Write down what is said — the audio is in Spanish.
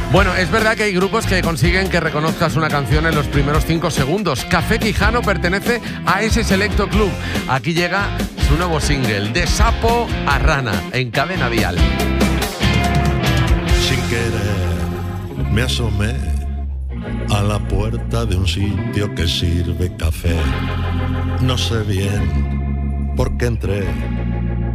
Bueno, es verdad que hay grupos que consiguen que reconozcas una canción en los primeros 5 segundos. Café Quijano pertenece a ese selecto club. Aquí llega su nuevo single, De Sapo a Rana, en Cadena Dial. Sin querer me asomé a la puerta de un sitio que sirve café. No sé bien por qué entré,